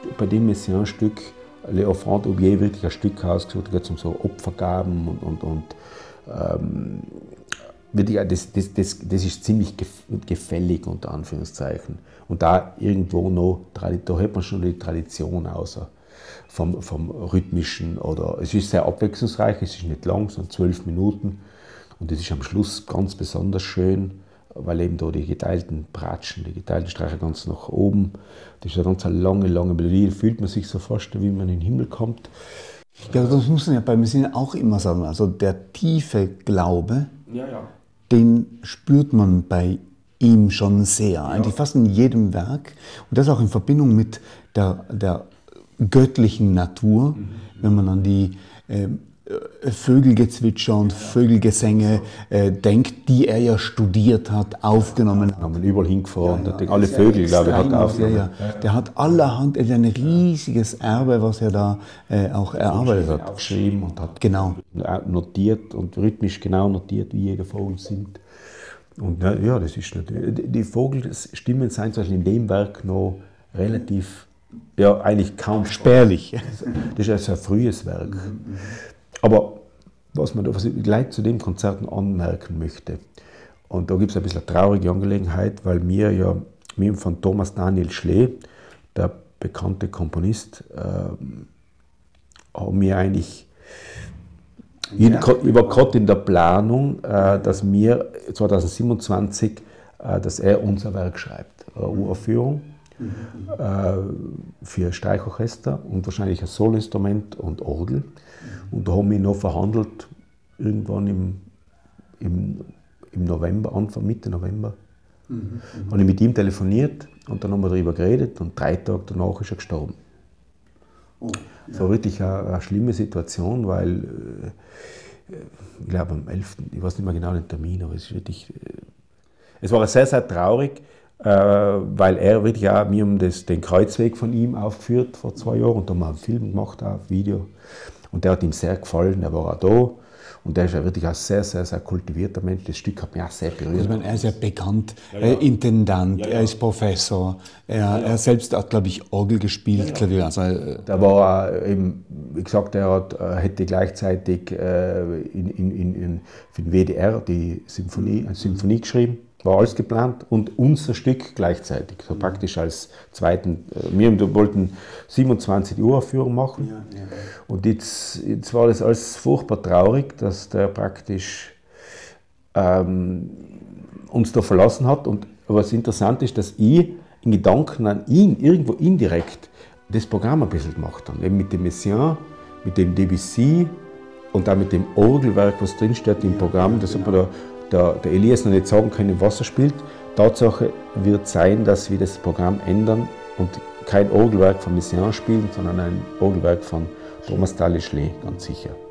bei dem Messiaen-Stück Le Offrande Oubliées wirklich ein Stück ausgesucht, da geht es um so Opfergaben und wirklich, das ist ziemlich gefällig, unter Anführungszeichen. Und da irgendwo noch, da hat man schon die Tradition außer vom Rhythmischen. Oder es ist sehr abwechslungsreich, es ist nicht lang, es sind 12 Minuten. Und das ist am Schluss ganz besonders schön, weil eben da die geteilten Bratschen, die geteilten Streicher ganz nach oben, das ist eine ganz lange Melodie, da fühlt man sich so fast, wie man in den Himmel kommt. Ja, das muss man ja beim Singen auch immer sagen. Also der tiefe Glaube, den spürt man bei ihm schon sehr, eigentlich fast in jedem Werk. Und das auch in Verbindung mit der göttlichen Natur, wenn man an die Vögelgezwitscher und Vögelgesänge denkt, die er ja studiert hat, aufgenommen hat. Wir haben überall hingefahren, alle Vögel, glaube ich, hat er aufgenommen. Der hat allerhand, ein riesiges Erbe, was er da auch erarbeitet hat. Aufgeschrieben und hat notiert und rhythmisch genau notiert, wie jeder Vogel singt. Und ja, das ist natürlich, die Vogelstimmen sind zum Beispiel in dem Werk noch relativ, ja, eigentlich kaum spärlich. Das ist also ein frühes Werk. Aber was ich gleich zu dem Konzert anmerken möchte, und da gibt es ein bisschen eine traurige Angelegenheit, weil wir von Thomas Daniel Schlee, der bekannte Komponist, haben wir eigentlich, ich war gerade in der Planung, dass wir 2027, dass er unser Werk schreibt, eine Uraufführung für Streichorchester und wahrscheinlich ein Soloinstrument und Orgel. Und da haben wir noch verhandelt, irgendwann im November, Mitte November. Habe ich mit ihm telefoniert und dann haben wir darüber geredet und 3 Tage danach ist er gestorben. Das war wirklich eine schlimme Situation, weil ich glaube am 11., ich weiß nicht mehr genau den Termin, aber es ist wirklich, es war sehr, sehr traurig, weil er wirklich auch, wir haben den Kreuzweg von ihm aufgeführt vor 2 Jahren und da haben wir einen Film gemacht, auch ein Video. Und der hat ihm sehr gefallen, der war auch da. Und der ist ja wirklich ein sehr, sehr, sehr kultivierter Mensch. Das Stück hat mich auch sehr berührt. Ich meine, er ist ja bekannt, Intendant, er ist Professor. Er selbst hat, glaube ich, Orgel gespielt, Klavier. Also, der war eben, wie gesagt, hätte gleichzeitig für den WDR eine Symphonie geschrieben. War alles geplant und unser Stück gleichzeitig, so praktisch als zweiten. Wir wollten 27 Uhr Aufführung machen und jetzt war das alles furchtbar traurig, dass der praktisch uns da verlassen hat. Und was interessant ist, dass ich in Gedanken an ihn irgendwo indirekt das Programm ein bisschen gemacht habe. Eben mit dem Messiaen, mit dem Debussy und auch mit dem Orgelwerk, was drinsteht im Programm. Das hat man der Elias noch nicht sagen können, was er spielt. Tatsache wird sein, dass wir das Programm ändern und kein Orgelwerk von Messiaen spielen, sondern ein Orgelwerk von Thomas Daniel Schlee, ganz sicher.